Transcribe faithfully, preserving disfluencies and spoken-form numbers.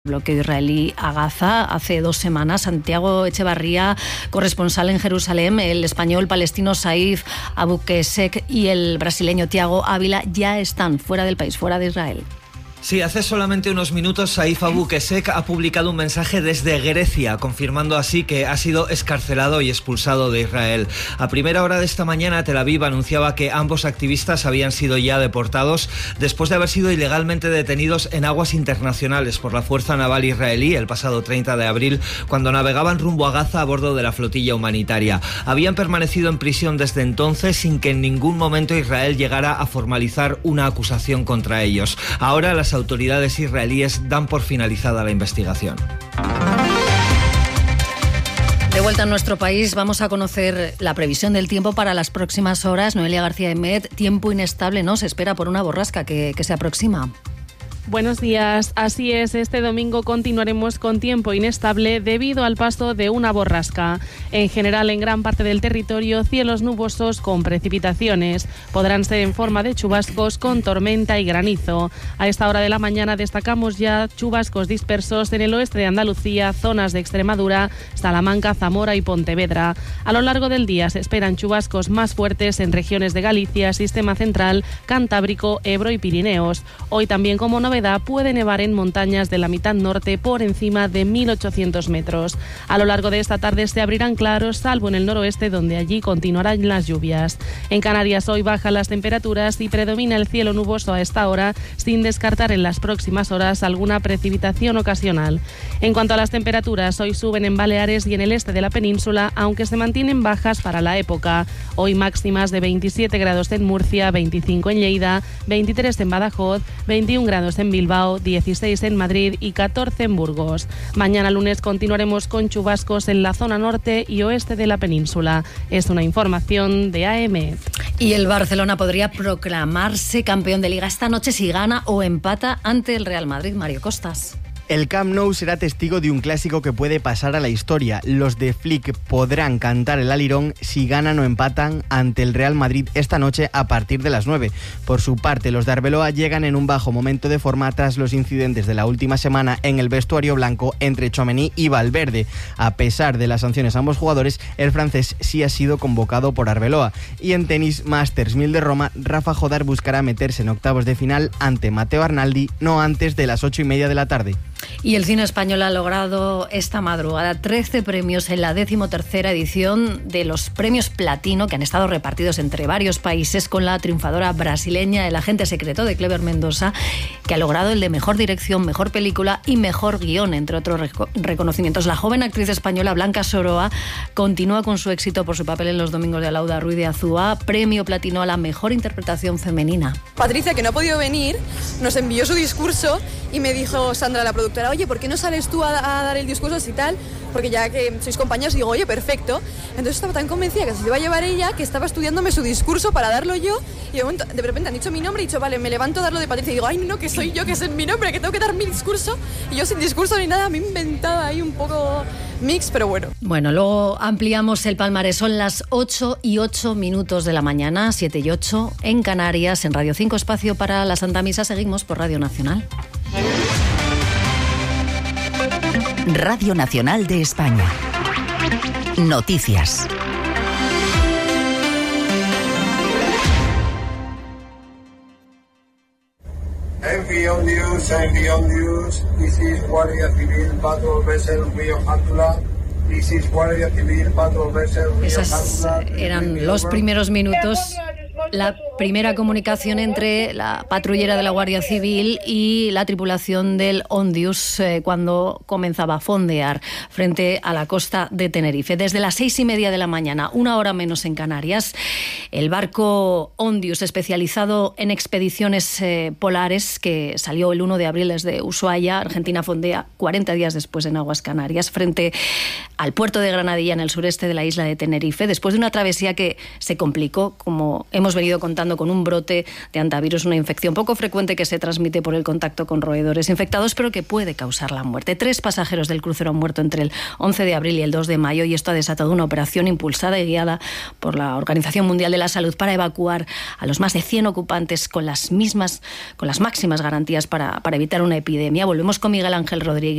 Bloqueo israelí a Gaza hace dos semanas. Santiago Echevarría, corresponsal en Jerusalén, el español palestino Saif Abuquesek y el brasileño Thiago Ávila ya están fuera del país, fuera de Israel. Sí, hace solamente unos minutos Saif Abuquesek ha publicado un mensaje desde Grecia, confirmando así que ha sido excarcelado y expulsado de Israel. A primera hora de esta mañana, Tel Aviv anunciaba que ambos activistas habían sido ya deportados después de haber sido ilegalmente detenidos en aguas internacionales por la Fuerza Naval Israelí el pasado treinta de abril, cuando navegaban rumbo a Gaza a bordo de la flotilla humanitaria. Habían permanecido en prisión desde entonces sin que en ningún momento Israel llegara a formalizar una acusación contra ellos. Ahora las autoridades israelíes dan por finalizada la investigación. De vuelta a nuestro país, vamos a conocer la previsión del tiempo para las próximas horas. Noelia García Emet, tiempo inestable, ¿no? Se espera por una borrasca que, que se aproxima. Buenos días, así es, este domingo continuaremos con tiempo inestable debido al paso de una borrasca. En general, en gran parte del territorio, cielos nubosos con precipitaciones. Podrán ser en forma de chubascos con tormenta y granizo. A esta hora de la mañana destacamos ya chubascos dispersos en el oeste de Andalucía, zonas de Extremadura, Salamanca, Zamora y Pontevedra. A lo largo del día se esperan chubascos más fuertes en regiones de Galicia, Sistema Central, Cantábrico, Ebro y Pirineos. Hoy también, como novedad, puede nevar en montañas de la mitad norte por encima de mil ochocientos metros. A lo largo de esta tarde se abrirán claros, salvo en el noroeste, donde allí continuarán las lluvias. En Canarias hoy bajan las temperaturas y predomina el cielo nuboso a esta hora, sin descartar en las próximas horas alguna precipitación ocasional. En cuanto a las temperaturas, hoy suben en Baleares y en el este de la península, aunque se mantienen bajas para la época. Hoy máximas de veintisiete grados en Murcia, veinticinco en Lleida, veintitrés en Badajoz, veintiún grados en Bilbao, dieciséis en Madrid y catorce en Burgos. Mañana lunes continuaremos con chubascos en la zona norte y oeste de la península. Es una información de A M. Y el Barcelona podría proclamarse campeón de Liga esta noche si gana o empata ante el Real Madrid. Mario Costas. El Camp Nou será testigo de un clásico que puede pasar a la historia. Los de Flick podrán cantar el alirón si ganan o empatan ante el Real Madrid esta noche a partir de las nueve. Por su parte, los de Arbeloa llegan en un bajo momento de forma tras los incidentes de la última semana en el vestuario blanco entre Tchouaméni y Valverde. A pesar de las sanciones a ambos jugadores, el francés sí ha sido convocado por Arbeloa. Y en tenis Masters mil de Roma, Rafa Jodar buscará meterse en octavos de final ante Matteo Arnaldi, no antes de las ocho y media de la tarde. Y el cine español ha logrado esta madrugada trece premios en la decimotercera edición de los premios Platino, que han estado repartidos entre varios países, con la triunfadora brasileña El agente secreto de Cleber Mendoza, que ha logrado el de mejor dirección, mejor película y mejor guión, entre otros reco- reconocimientos. La joven actriz española Blanca Soroa continúa con su éxito por su papel en Los domingos de Alauda Ruiz de Azúa, premio Platino a la mejor interpretación femenina. Patricia, que no ha podido venir, nos envió su discurso y me dijo Sandra, la productora, oye, ¿por qué no sales tú a, a dar el discurso y tal? Porque ya que sois compañeros, digo, oye, perfecto. Entonces estaba tan convencida que se iba a llevar ella, que estaba estudiándome su discurso para darlo yo, y de momento, de repente han dicho mi nombre y he dicho, vale, me levanto a darlo de Patricia, y digo, ay, no, que soy yo, que es mi nombre, que tengo que dar mi discurso, y yo sin discurso ni nada, me he inventado ahí un poco mix, pero bueno. Bueno, luego ampliamos el palmarés, son las ocho y ocho minutos de la mañana, siete y ocho en Canarias, en Radio cinco, espacio para la Santa Misa, seguimos por Radio Nacional. Radio Nacional de España. Noticias. Envión News, Envión News, this is Guardia Civil Patrol Vessel Río Jántula. This is Guardia Civil Patrol Vessel Río Jántula. Esos eran los primeros minutos. La primera comunicación entre la patrullera de la Guardia Civil y la tripulación del Ondius eh, cuando comenzaba a fondear frente a la costa de Tenerife. Desde las seis y media de la mañana, una hora menos en Canarias, el barco Ondius, especializado en expediciones eh, polares, que salió el uno de abril desde Ushuaia, Argentina, fondea cuarenta días después en aguas Canarias, frente al puerto de Granadilla, en el sureste de la isla de Tenerife, después de una travesía que se complicó, como hemos venido contando lidiando con un brote de hantavirus, una infección poco frecuente que se transmite por el contacto con roedores infectados, pero que puede causar la muerte. Tres pasajeros del crucero han muerto entre el once de abril y el dos de mayo, y esto ha desatado una operación impulsada y guiada por la Organización Mundial de la Salud para evacuar a los más de cien ocupantes con las mismas, con las máximas garantías para, para evitar una epidemia. Volvemos con Miguel Ángel Rodríguez.